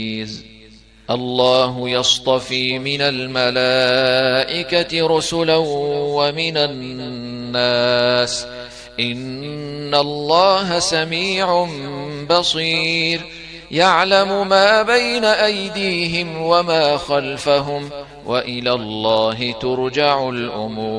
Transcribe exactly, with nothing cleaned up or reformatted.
الله يصطفي من الملائكة رسلا ومن الناس إن الله سميع بصير يعلم ما بين أيديهم وما خلفهم وإلى الله ترجع الأمور